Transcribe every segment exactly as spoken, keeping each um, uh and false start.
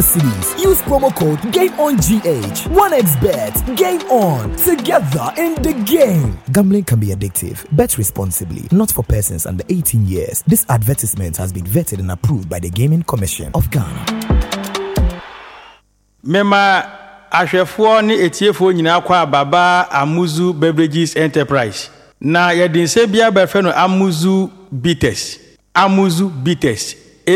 cities. Use promo code GameOnGH. one x bet. Game on. Together in the game. Gambling can be addictive. Bet responsibly. Not for persons under eighteen years. This advertisement has been vetted and approved by the Gaming Commission of Ghana. Mema ahwefo ni etiefo nyina kwa baba Amuzu Beverages Enterprise. Na yedinse bia befe no Amuzu Bitters. Amuzu Bitters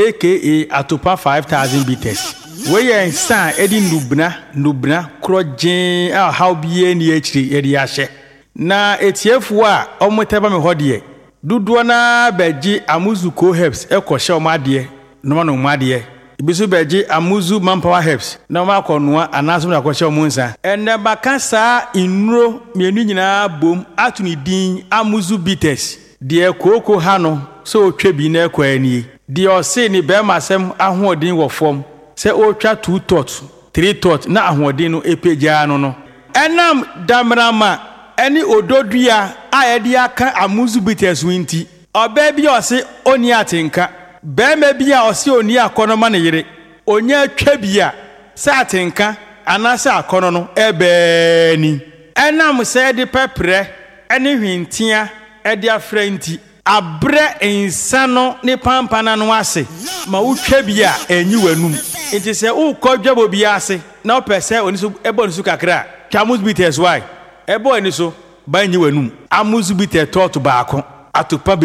aka Atopa five thousand Bitters. We yen san edi nubna nubna krojen a how bie ni akiri yedi ahye. Na etiefo a omoteba me hodie. Duduo na beji Amuzu Co Herbs ekohye omade no no omade. Ibisu beji Amuzu Manpower Herbs na ma konoa anaso na akohye omunsa. Enne baka sa inro mienu nyina bom atuni din Amuzu Bitters. De koko ha no so otwa bi na ekwani. De ose ni be masem ahoodin wo fom. Se otwa two tot, three tot na ahoodin no epeja no no. Enam damrama eni ododua a yede aka Amuzu Bitters winti. Oba bi ose oni atenka. Be me bia ose oni akono ma ne yire. Onya atwa bia sa atenka anasa akono no ebe ni. Enam se de pepre eni hwintia edi afrenti abre insano ne pampana no ase ma utwa bia enyi wanum enti se ukọdwabo bia ase na opese oni so ebo ni so kakra Amuzu Bitters why ebo ni so ba enyi wanum Amuzu Bitters tot baako atopa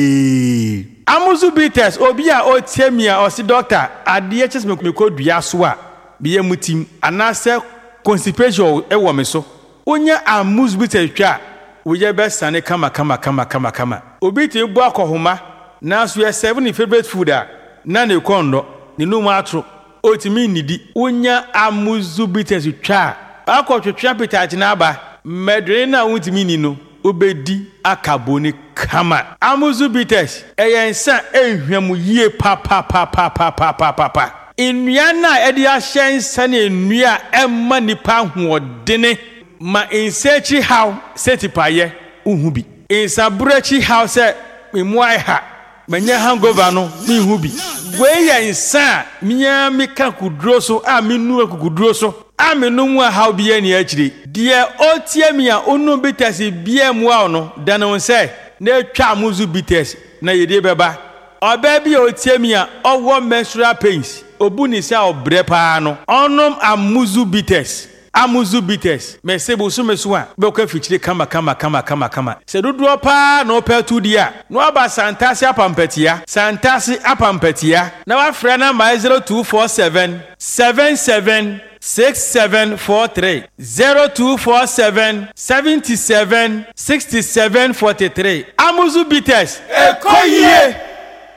bebre Amuzu Bitters obi a otiamia osi doctor ade ches me kodua so a biye mutim anase constipation ewo me so onya Amuzu Bitters twa Uye besane kama kama kama kama kama. Obi ti bu akohoma na so ye seven favorite food a na ne kondo ni no matro otimi nidi unya Amuzu Bitters twa akotwetwa appetite na aba medre na utimi ni no obedi akaboni kama Amuzu Bitters eyensa ehwam yie pa pa pa pa pa pa pa pa pa inua na edi ahyensa na enua emma nipa hoodene ma insechi how setipaye uhubi insabrechi how se memuai ha manya hangover no mi hubi we ya insa miya mika kudro so a minu kudro so a menu mu how bia ni akire de otie mi a onu Bitters bia mu a no da no se na twa Amuzu Bitters na yede beba oba bia otie mi a owo menstrual pains obuni se obre pa no onom Amuzu Bitters Amuzu Bitters me sebo so me so a be ko fichire kama kama kama kama kama se dodo pa no pa tu dia no aba santasi apampatia santasi apampatia na wa frɛ na my zero two four seven seven seven six seven four three zero two four seven seven seven six seven four three Amuzu Bitters ekoyie